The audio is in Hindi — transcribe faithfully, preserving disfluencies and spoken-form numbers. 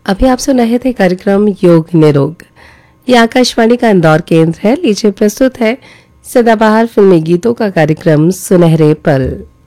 अभी आप सुन रहे थे कार्यक्रम योग निरोग। ये आकाशवाणी का इंदौर केंद्र है। लीजिए प्रस्तुत है सदाबहार फिल्मी गीतों का कार्यक्रम सुनहरे पल।